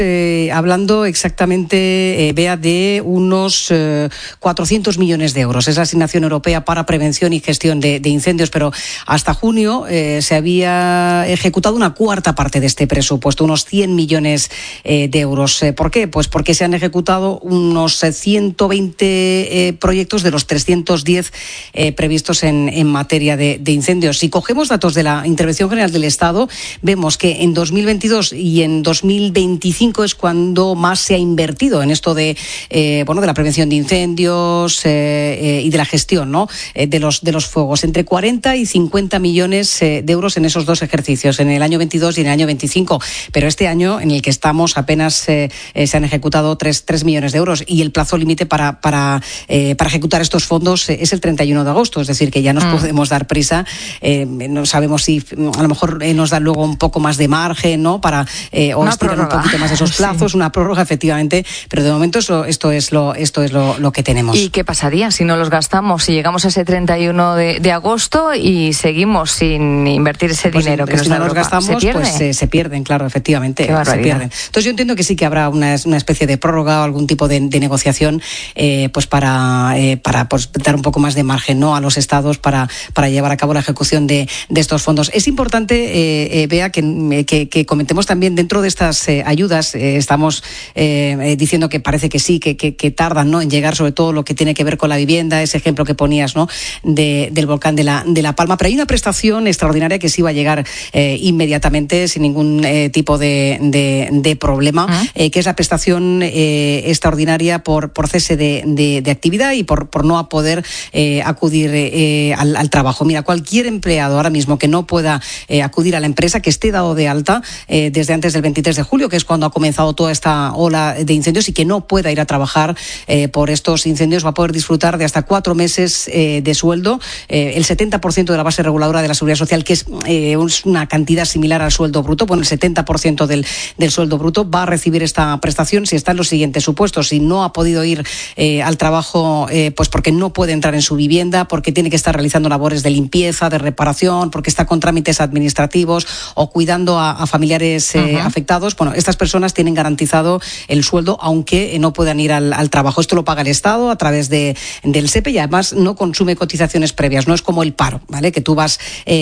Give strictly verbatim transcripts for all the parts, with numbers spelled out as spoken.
Eh, hablando exactamente, eh, Bea, de unos eh, cuatrocientos millones de euros. Es la asignación europea para prevención y gestión de, de incendios, pero hasta junio eh, se había ejecutado una cuarta parte de este presupuesto, unos cien millones eh, de euros. Eh, ¿Por qué? Pues porque se han ejecutado unos eh, ciento veinte eh, proyectos de los trescientos diez eh, previstos en, en materia de, de incendios. Si cogemos datos de la Intervención General del Estado, vemos que en dos mil veintidós y en dos mil veinticinco es cuando más se ha invertido en esto de eh, bueno de la prevención de incendios eh, eh, y de la gestión, ¿no? eh, de los de los fuegos, entre cuarenta y cincuenta millones eh, de euros en esos dos ejercicios, en el año veintidós y en el año veinticinco. Pero este año en el que estamos apenas eh, eh, se han ejecutado tres millones de euros, y el plazo límite para para eh, para ejecutar estos fondos eh, es el treinta y uno de agosto, es decir, que ya nos mm. podemos dar prisa. Eh, no sabemos si a lo mejor eh, nos dan luego un poco más de margen, ¿no? Para eh, o estirar un poquito más esos plazos, sí. Una prórroga, efectivamente, pero de momento eso, esto es lo esto es lo, lo que tenemos. ¿Y qué pasaría si no los gastamos, si llegamos a ese treinta y uno de agosto y seguimos sin invertir ese pues dinero que si nos da no los Europa? gastamos, ¿Se pierde? pues eh, se pierden, claro, efectivamente, se pierden. Entonces yo entiendo que sí que habrá una, una especie de prórroga o algún tipo de, de negociación eh, pues para eh, para pues, dar un poco más de margen, ¿no?, a los estados para para llevar a cabo la ejecución de, de estos fondos. Es importante, eh, eh, Bea, que, que, que comentemos también dentro de estas eh, ayudas. Eh, estamos eh, diciendo que parece que sí, que, que, que tardan, ¿no?, en llegar, sobre todo lo que tiene que ver con la vivienda, ese ejemplo que ponías, ¿no?, de, del volcán de la, de la Palma. Pero hay una prestación extraordinaria que sí va a llegar eh, inmediatamente, sin ningún eh, tipo de, de, de problema, ¿Ah? eh, que es la prestación eh, extraordinaria por, por cese de, de, de actividad y por, por no poder eh, acudir eh, al, al trabajo. Mira, cualquier empleado ahora mismo que no pueda eh, acudir a la empresa, que esté dado de alta eh, desde antes del veintitrés de julio, que es cuando ha comenzado toda esta ola de incendios, y que no pueda ir a trabajar eh, por estos incendios, va a poder disfrutar de hasta cuatro meses eh, de sueldo, eh, el setenta por ciento de la base reguladora de la Seguridad Social, que es eh, una cantidad similar al sueldo bruto. Bueno, el setenta por ciento del, del sueldo bruto va a recibir esta prestación si está en los siguientes supuestos: si no ha podido ir eh, al trabajo eh, pues porque no puede entrar en su vivienda, porque tiene que estar realizando labores de limpieza, de reparación, porque está con trámites administrativos o cuidando a, a familiares eh, uh-huh. afectados. Bueno, estas personas tienen garantizado el sueldo aunque no puedan ir al, al trabajo. Esto lo paga el Estado a través de, del S E P E, y además no consume cotizaciones previas. No es como el paro, ¿vale?, que tú vas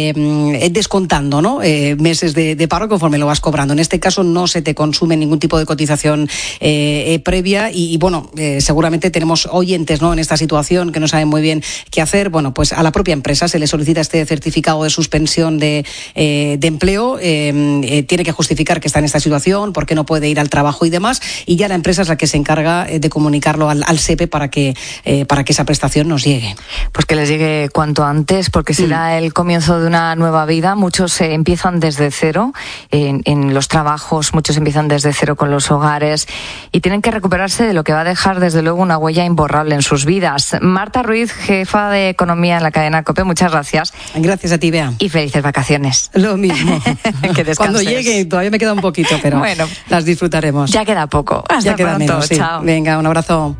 eh, descontando, ¿no?, eh, meses de, de paro conforme lo vas cobrando. En este caso no se te consume ningún tipo de cotización eh, eh, previa y, y bueno, eh, seguramente tenemos oyentes, ¿no?, en esta situación que no saben muy bien qué hacer. Bueno, pues a la propia empresa se le solicita este certificado de suspensión de, eh, de empleo, eh, eh, tiene que justificar que está en esta situación, por qué no puede ir al trabajo y demás, y ya la empresa es la que se encarga de comunicarlo al, al S E P E para que, eh, para que esa prestación nos llegue. Pues que les llegue cuanto antes, porque será mm. el comienzo de una nueva vida. Muchos eh, empiezan desde cero en, en los trabajos, muchos empiezan desde cero con los hogares y tienen que recuperarse de lo que va a dejar desde luego una huella imborrable en sus vidas. Marta Ruiz, jefa de Economía en la cadena COPE, muchas gracias. Gracias a ti, Bea. Y felices vacaciones. Lo mismo. Que descanses. Cuando llegue, todavía me queda un poquito, pero bueno, las disfrutaremos. Ya queda poco. Hasta ya queda pronto. Menos, sí. Chao. Venga, un abrazo.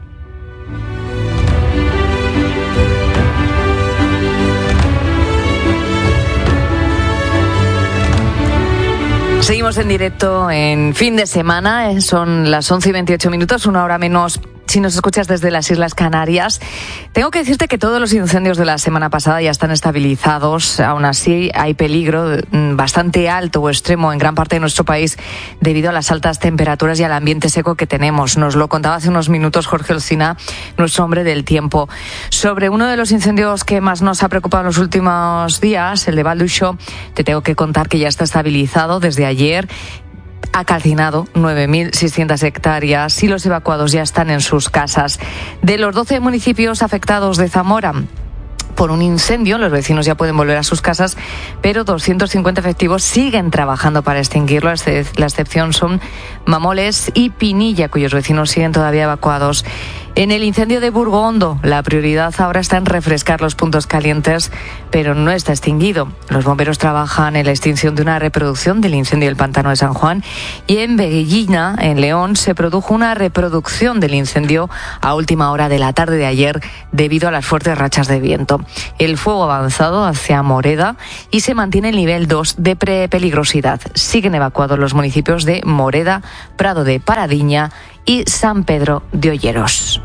Seguimos en directo en fin de semana, son las once y veintiocho minutos, una hora menos si nos escuchas desde las Islas Canarias. Tengo que decirte que todos los incendios de la semana pasada ya están estabilizados. Aún así, hay peligro bastante alto o extremo en gran parte de nuestro país debido a las altas temperaturas y al ambiente seco que tenemos. Nos lo contaba hace unos minutos Jorge Olcina, nuestro hombre del tiempo. Sobre uno de los incendios que más nos ha preocupado en los últimos días, el de Val d'Uixó, te tengo que contar que ya está estabilizado desde ayer. Ha calcinado nueve mil seiscientas hectáreas y los evacuados ya están en sus casas. De los doce municipios afectados de Zamora por un incendio, los vecinos ya pueden volver a sus casas, pero doscientos cincuenta efectivos siguen trabajando para extinguirlo. La excepción son Mamoles y Pinilla, cuyos vecinos siguen todavía evacuados En el incendio de Burgondo, la prioridad ahora está en refrescar los puntos calientes, pero no está extinguido. Los bomberos trabajan en la extinción de una reproducción del incendio del pantano de San Juan, y en Veguillina, en León, se produjo una reproducción del incendio a última hora de la tarde de ayer debido a las fuertes rachas de viento. El fuego ha avanzado hacia Moreda y se mantiene el nivel dos de peligrosidad. Siguen evacuados los municipios de Moreda, Prado de Paradiña y San Pedro de Olleros.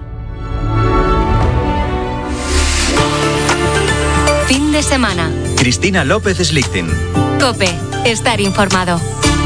Fin de semana. Cristina López Slichting. COPE. Estar informado.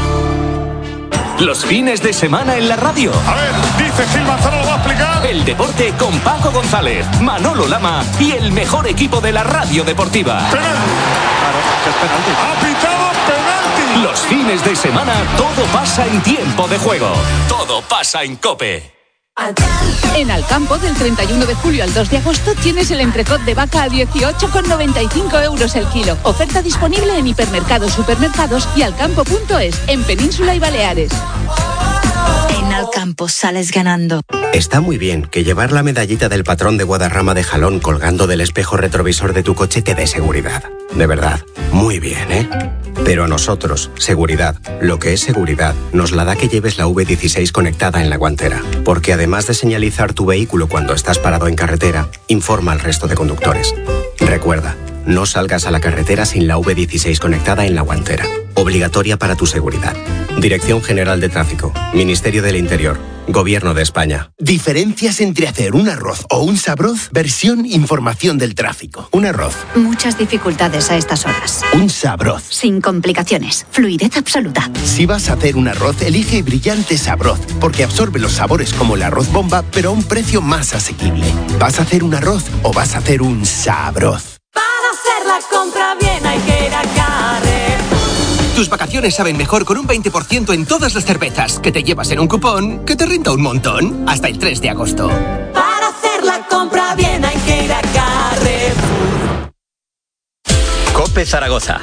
Los fines de semana en la radio. A ver, dice Gil Manzano, lo va a explicar. El deporte con Paco González, Manolo Lama y el mejor equipo de la radio deportiva. Penalti. Claro, que es penalti. Ha pitado penalti. Los fines de semana todo pasa en tiempo de juego. Todo pasa en COPE. En Alcampo, del treinta y uno de julio al dos de agosto, tienes el entrecot de vaca a dieciocho con noventa y cinco euros el kilo. Oferta disponible en hipermercados, supermercados y alcampo punto es, en Península y Baleares. En Alcampo sales ganando. Está muy bien que llevar la medallita del patrón de Guadarrama de Jalón colgando del espejo retrovisor de tu coche te dé seguridad. De verdad, muy bien, ¿eh? Pero a nosotros, seguridad, lo que es seguridad, nos la da que lleves la V dieciséis conectada en la guantera. Porque además de señalizar tu vehículo cuando estás parado en carretera, informa al resto de conductores. Recuerda, no salgas a la carretera sin la V dieciséis conectada en la guantera. Obligatoria para tu seguridad. Dirección General de Tráfico, Ministerio del Interior, Gobierno de España. Diferencias entre hacer un arroz o un sabroz, versión información del tráfico. Un arroz. Muchas dificultades a estas horas. Un sabroz. Sin complicaciones. Fluidez absoluta. Si vas a hacer un arroz, elige Brillante Sabroz, porque absorbe los sabores como el arroz bomba, pero a un precio más asequible. ¿Vas a hacer un arroz o vas a hacer un sabroz? Para hacer la compra bien hay que ir a Carrefour. Tus vacaciones saben mejor con un veinte por ciento en todas las cervezas que te llevas en un cupón que te renta un montón hasta el tres de agosto. Para hacer la compra bien hay que ir a Carrefour. COPE Zaragoza.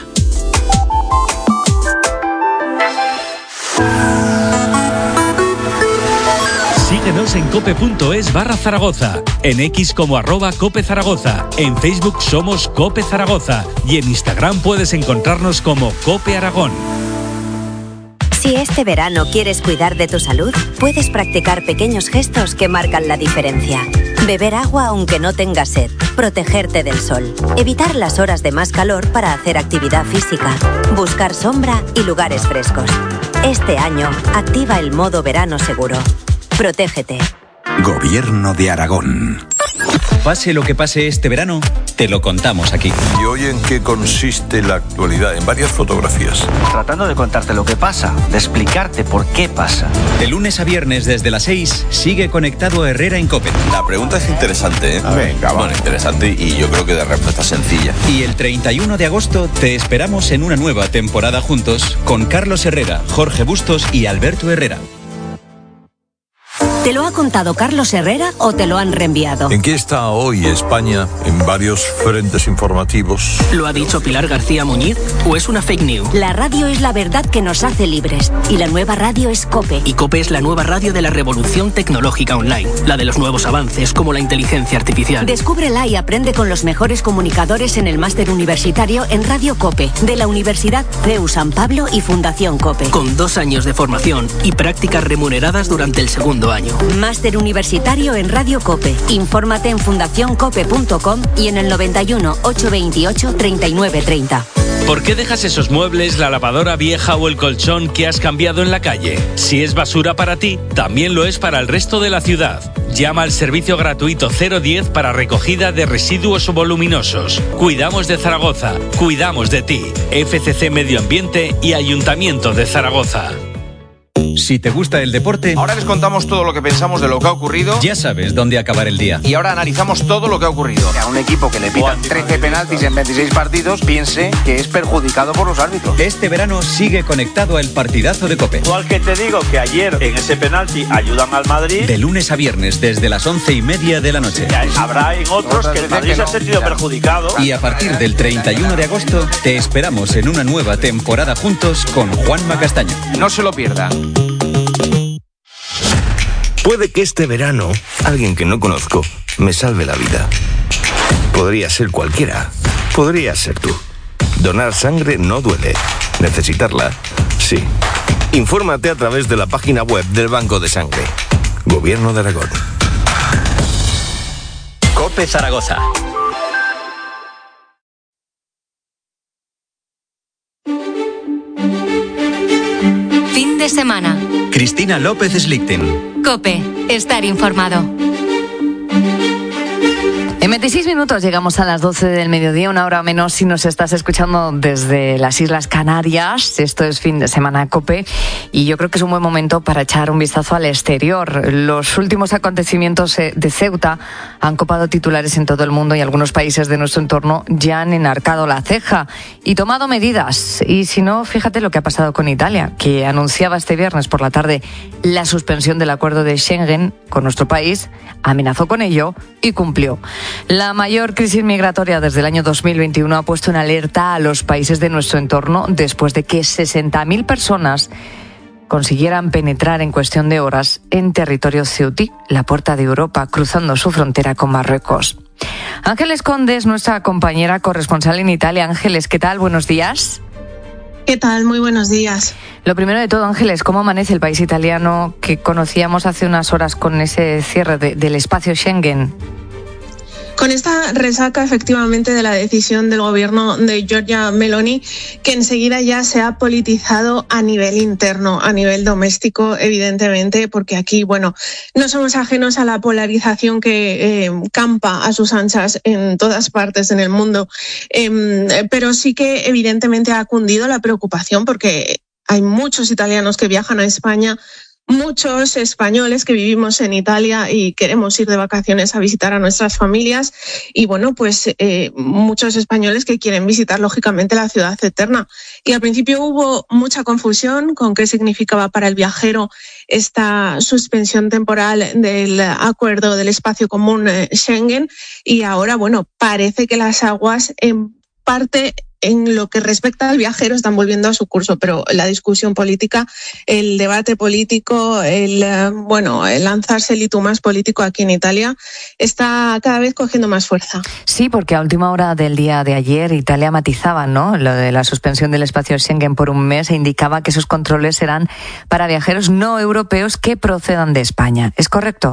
Síguenos en cope.es barra Zaragoza, en X como arroba Cope Zaragoza, en Facebook somos Cope Zaragoza y en Instagram puedes encontrarnos como Cope Aragón. Si este verano quieres cuidar de tu salud, puedes practicar pequeños gestos que marcan la diferencia. Beber agua aunque no tengas sed, protegerte del sol, evitar las horas de más calor para hacer actividad física, buscar sombra y lugares frescos. Este año, activa el modo verano seguro. Protégete. Gobierno de Aragón. Pase lo que pase este verano, te lo contamos aquí. ¿Y hoy en qué consiste la actualidad? En varias fotografías. Tratando de contarte lo que pasa, de explicarte por qué pasa. De lunes a viernes desde las seis, sigue conectado a Herrera en COPE. La pregunta es interesante, ¿eh? Venga, bueno, interesante y yo creo que de respuesta sencilla. Y el treinta y uno de agosto te esperamos en una nueva temporada juntos con Carlos Herrera, Jorge Bustos y Alberto Herrera. ¿Te lo ha contado Carlos Herrera o te lo han reenviado? ¿En qué está hoy España en varios frentes informativos? ¿Lo ha dicho Pilar García Muñiz o es una fake news? La radio es la verdad que nos hace libres y la nueva radio es COPE. Y COPE es la nueva radio de la revolución tecnológica online, la de los nuevos avances como la inteligencia artificial. Descúbrela y aprende con los mejores comunicadores en el máster universitario en Radio COPE de la Universidad C E U San Pablo y Fundación COPE. Con dos años de formación y prácticas remuneradas durante el segundo año. Máster universitario en Radio COPE. Infórmate en fundación cope punto com y en el noventa y uno, ochocientos veintiocho, treinta y nueve treinta. ¿Por qué dejas esos muebles, la lavadora vieja o el colchón que has cambiado en la calle? Si es basura para ti, también lo es para el resto de la ciudad. Llama al servicio gratuito cero diez para recogida de residuos voluminosos. Cuidamos de Zaragoza, cuidamos de ti. F C C Medio Ambiente y Ayuntamiento de Zaragoza. Si te gusta el deporte... Ahora les contamos todo lo que pensamos de lo que ha ocurrido. Ya sabes dónde acabar el día. Y ahora analizamos todo lo que ha ocurrido. Que a un equipo que le pitan trece penaltis en veintiséis partidos piense que es perjudicado por los árbitros. Este verano sigue conectado al partidazo de COPE. Igual que te digo que ayer en ese penalti ayudan al Madrid. De lunes a viernes desde las once y media de la noche. Habrá en otros que el Madrid se ha sentido perjudicado. Y a partir del treinta y uno de agosto te esperamos en una nueva temporada juntos con Juanma Castaño. No se lo pierdan. Puede que este verano alguien que no conozco me salve la vida. Podría ser cualquiera. Podría ser tú. Donar sangre no duele. Necesitarla, sí. Infórmate a través de la página web del Banco de Sangre. Gobierno de Aragón. COPE Zaragoza. Fin de semana. Cristina López Slichting. COPE. Estar informado. En veintiséis minutos llegamos a las doce del mediodía, una hora menos si nos estás escuchando desde las Islas Canarias. Esto es Fin de Semana COPE y yo creo que es un buen momento para echar un vistazo al exterior. Los últimos acontecimientos de Ceuta han copado titulares en todo el mundo y algunos países de nuestro entorno ya han enarcado la ceja y tomado medidas. Y si no, fíjate lo que ha pasado con Italia, que anunciaba este viernes por la tarde la suspensión del acuerdo de Schengen con nuestro país, amenazó con ello y cumplió. La mayor crisis migratoria desde el año dos mil veintiuno ha puesto en alerta a los países de nuestro entorno después de que sesenta mil personas consiguieran penetrar en cuestión de horas en territorio ceutí, la puerta de Europa, cruzando su frontera con Marruecos. Ángeles Conde es nuestra compañera corresponsal en Italia. Ángeles, ¿qué tal? Buenos días. ¿Qué tal? Muy buenos días. Lo primero de todo, Ángeles, ¿cómo amanece el país italiano que conocíamos hace unas horas con ese cierre de, del espacio Schengen? Con esta resaca, efectivamente, de la decisión del gobierno de Giorgia Meloni, que enseguida ya se ha politizado a nivel interno, a nivel doméstico, evidentemente, porque aquí, bueno, no somos ajenos a la polarización que eh, campa a sus anchas en todas partes en el mundo, eh, pero sí que evidentemente ha cundido la preocupación porque hay muchos italianos que viajan a España, muchos españoles que vivimos en Italia y queremos ir de vacaciones a visitar a nuestras familias y bueno, pues eh, muchos españoles que quieren visitar lógicamente la ciudad eterna. Y al principio hubo mucha confusión con qué significaba para el viajero esta suspensión temporal del acuerdo del espacio común eh, Schengen y ahora, bueno, parece que las aguas en parte en lo que respecta al viajero están volviendo a su curso, pero la discusión política, el debate político, el bueno, el lanzarse el y tú más político aquí en Italia está cada vez cogiendo más fuerza. Sí, porque a última hora del día de ayer Italia matizaba, ¿no?, lo de la suspensión del espacio Schengen por un mes e indicaba que esos controles serán para viajeros no europeos que procedan de España. ¿Es correcto?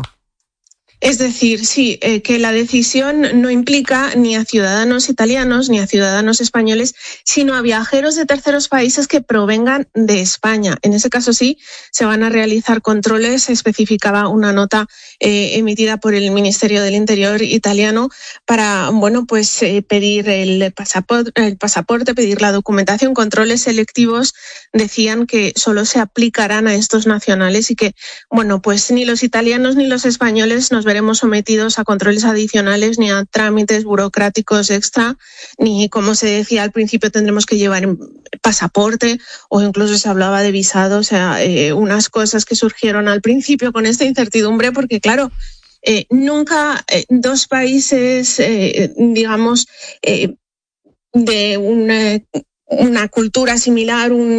Es decir, sí, eh, que la decisión no implica ni a ciudadanos italianos ni a ciudadanos españoles, sino a viajeros de terceros países que provengan de España. En ese caso sí, se van a realizar controles, se especificaba una nota eh, emitida por el Ministerio del Interior italiano para, bueno, pues eh, pedir el pasaporte, el pasaporte, pedir la documentación, controles selectivos, decían que solo se aplicarán a estos nacionales y que, bueno, pues ni los italianos ni los españoles nos veremos sometidos a controles adicionales ni a trámites burocráticos extra, ni, como se decía al principio, tendremos que llevar pasaporte o incluso se hablaba de visado, o sea, eh, unas cosas que surgieron al principio con esta incertidumbre porque, claro, eh, nunca eh, dos países, eh, digamos, eh, de una... una cultura similar, un,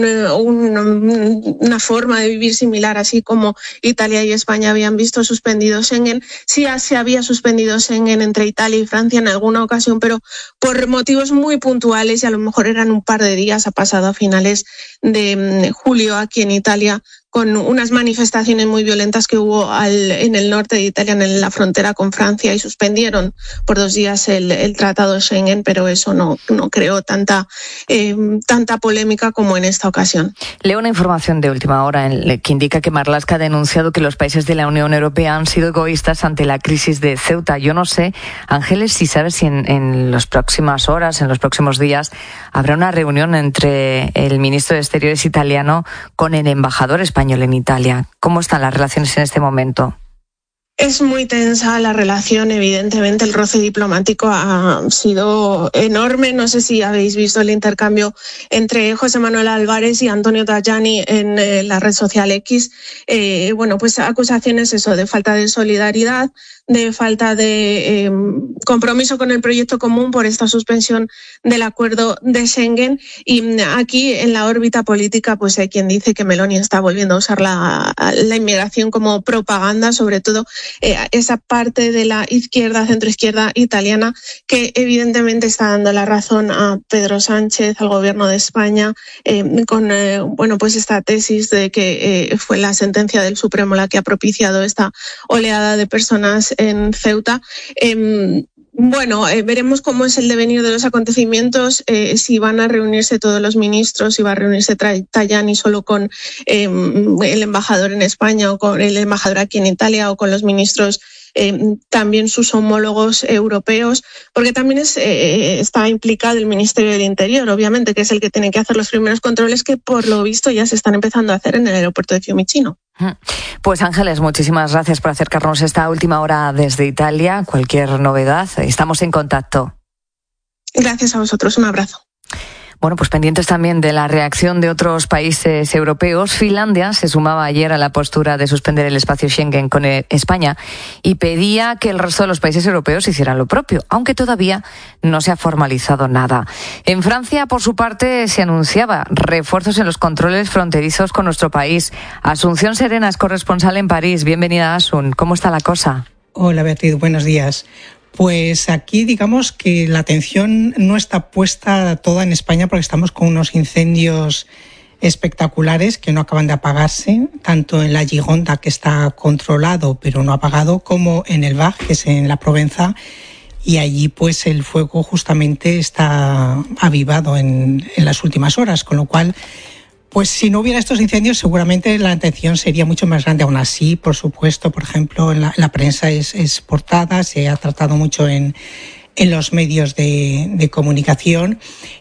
un, una forma de vivir similar, así como Italia y España habían visto suspendido Schengen. Sí se había suspendido Schengen entre Italia y Francia en alguna ocasión, pero por motivos muy puntuales y a lo mejor eran un par de días. Ha pasado a finales de julio aquí en Italia con unas manifestaciones muy violentas que hubo al, en el norte de Italia, en la frontera con Francia, y suspendieron por dos días el, el tratado Schengen, pero eso no, no creó tanta, eh, tanta polémica como en esta ocasión. Leo una información de última hora en, que indica que Marlaska ha denunciado que los países de la Unión Europea han sido egoístas ante la crisis de Ceuta. Yo no sé, Ángeles, si sabes si en, en las próximas horas, en los próximos días, habrá una reunión entre el ministro de Exteriores italiano con el embajador español en Italia. ¿Cómo están las relaciones en este momento? Es muy tensa la relación, evidentemente el roce diplomático ha sido enorme. No sé si habéis visto el intercambio entre José Manuel Álvarez y Antonio Tajani en eh, la red social X. Eh, bueno, pues acusaciones eso de falta de solidaridad, de falta de eh, compromiso con el proyecto común por esta suspensión del acuerdo de Schengen. Y aquí en la órbita política pues hay quien dice que Meloni está volviendo a usar la, la inmigración como propaganda, sobre todo eh, esa parte de la izquierda, centroizquierda italiana, que evidentemente está dando la razón a Pedro Sánchez, al gobierno de España, eh, con eh, bueno pues esta tesis de que eh, fue la sentencia del Supremo la que ha propiciado esta oleada de personas en Ceuta. Eh, Bueno, eh, veremos cómo es el devenir de los acontecimientos, eh, si van a reunirse todos los ministros, si va a reunirse Tajani solo con eh, el embajador en España o con el embajador aquí en Italia o con los ministros eh, también sus homólogos europeos, porque también es, eh, está implicado el Ministerio del Interior, obviamente, que es el que tiene que hacer los primeros controles que por lo visto ya se están empezando a hacer en el aeropuerto de Fiumicino. Pues Ángeles, muchísimas gracias por acercarnos esta última hora desde Italia. Cualquier novedad, estamos en contacto. Gracias a vosotros, un abrazo. Bueno, pues pendientes también de la reacción de otros países europeos. Finlandia se sumaba ayer a la postura de suspender el espacio Schengen con España y pedía que el resto de los países europeos hicieran lo propio, aunque todavía no se ha formalizado nada. En Francia, por su parte, se anunciaba refuerzos en los controles fronterizos con nuestro país. Asunción Serena es corresponsal en París. Bienvenida, Asun. ¿Cómo está la cosa? Hola, Beatriz. Buenos días. Pues aquí digamos que la atención no está puesta toda en España porque estamos con unos incendios espectaculares que no acaban de apagarse, tanto en la Gironda, que está controlado pero no apagado, como en el Var, que es en la Provenza, y allí pues el fuego justamente está avivado en, en las últimas horas, con lo cual pues si no hubiera estos incendios seguramente la atención sería mucho más grande. Aún así, por supuesto, por ejemplo, en la, la prensa es, es portada, se ha tratado mucho en, en los medios de, de comunicación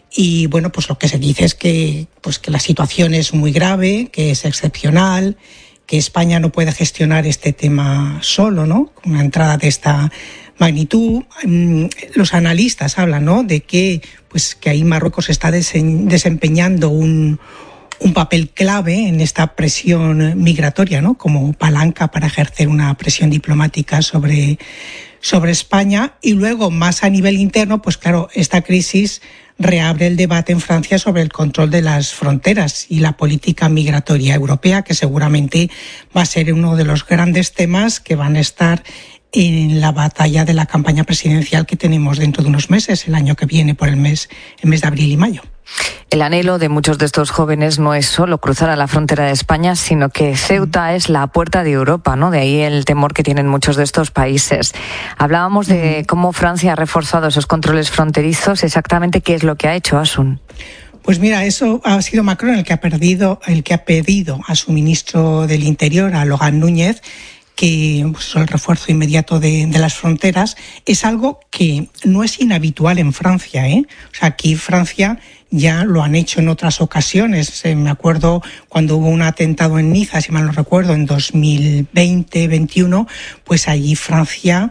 y bueno, pues lo que se dice es que, pues que la situación es muy grave, que es excepcional, que España no puede gestionar este tema solo, ¿no? Con una entrada de esta magnitud. Los analistas hablan, ¿no?, de que, pues, que ahí Marruecos está desen, desempeñando un un papel clave en esta presión migratoria, ¿no?, como palanca para ejercer una presión diplomática sobre, sobre España. Y luego, más a nivel interno, pues claro, esta crisis reabre el debate en Francia sobre el control de las fronteras y la política migratoria europea, que seguramente va a ser uno de los grandes temas que van a estar en la batalla de la campaña presidencial que tenemos dentro de unos meses, el año que viene, por el mes, el mes de abril y mayo. El anhelo de muchos de estos jóvenes no es solo cruzar a la frontera de España, sino que Ceuta es la puerta de Europa, ¿no? De ahí el temor que tienen muchos de estos países. Hablábamos de cómo Francia ha reforzado esos controles fronterizos. Exactamente, ¿qué es lo que ha hecho, Asun? Pues mira, eso ha sido Macron el que ha perdido, el que ha pedido a su ministro del Interior, a Logan Núñez, que pues, el refuerzo inmediato de, de las fronteras. Es algo que no es inhabitual en Francia, ¿eh? O sea, aquí Francia ya lo han hecho en otras ocasiones. Eh, me acuerdo cuando hubo un atentado en Niza, si mal no recuerdo, en dos mil veinte veintiuno, pues allí Francia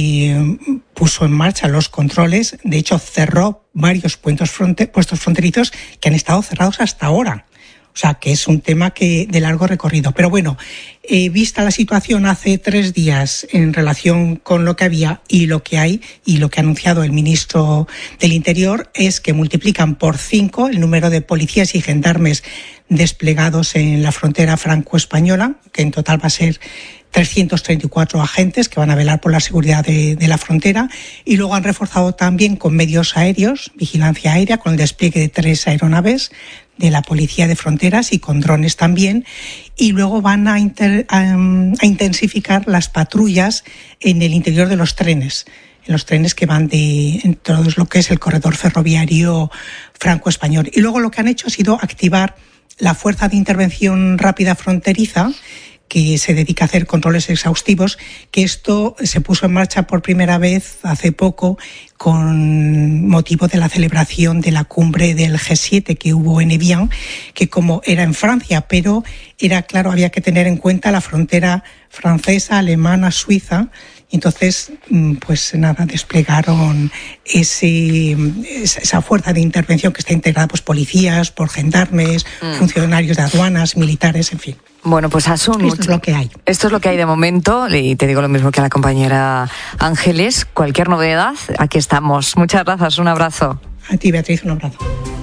eh, puso en marcha los controles. De hecho, cerró varios puestos, fronte, puestos fronterizos que han estado cerrados hasta ahora. O sea, que es un tema que de largo recorrido. Pero bueno, eh, vista la situación hace tres días en relación con lo que había y lo que hay, y lo que ha anunciado el ministro del Interior es que multiplican por cinco el número de policías y gendarmes desplegados en la frontera franco-española, que en total va a ser trescientos treinta y cuatro agentes que van a velar por la seguridad de, de la frontera, y luego han reforzado también con medios aéreos, vigilancia aérea, con el despliegue de tres aeronaves de la Policía de Fronteras y con drones también, y luego van a, inter, a, a intensificar las patrullas en el interior de los trenes, en los trenes que van de en todo lo que es el corredor ferroviario franco-español. Y luego lo que han hecho ha sido activar la Fuerza de Intervención Rápida Fronteriza, que se dedica a hacer controles exhaustivos, que esto se puso en marcha por primera vez hace poco con motivo de la celebración de la cumbre del G siete que hubo en Evian, que como era en Francia, pero era claro, había que tener en cuenta la frontera francesa, alemana, suiza. Entonces, pues nada, desplegaron ese, esa fuerza de intervención que está integrada por policías, por gendarmes, mm. funcionarios de aduanas, militares, en fin. Bueno, pues Asun, esto mucho, es lo que hay. Esto es lo que hay de momento, y te digo lo mismo que a la compañera Ángeles. Cualquier novedad, aquí estamos. Muchas gracias, un abrazo. A ti, Beatriz, un abrazo.